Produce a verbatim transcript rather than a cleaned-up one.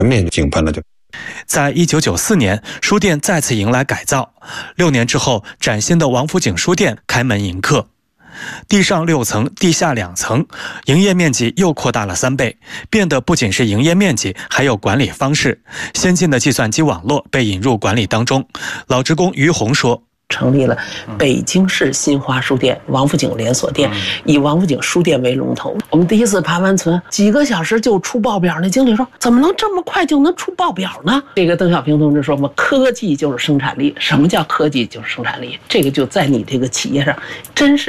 面井喷了就。 在一九九四年，书店再次迎来改造。六年之后，崭新的王府井书店开门迎客。地上六层，地下两层，营业面积又扩大了三倍，变得不仅是营业面积，还有管理方式。先进的计算机网络被引入管理当中。老职工于红说， 成立了北京市新华书店王府井连锁店，以王府井书店为龙头。我们第一次盘完存，几个小时就出报表，那经理说怎么能这么快就能出报表呢？这个邓小平同志说嘛，科技就是生产力。什么叫科技就是生产力？这个就在你这个企业上真是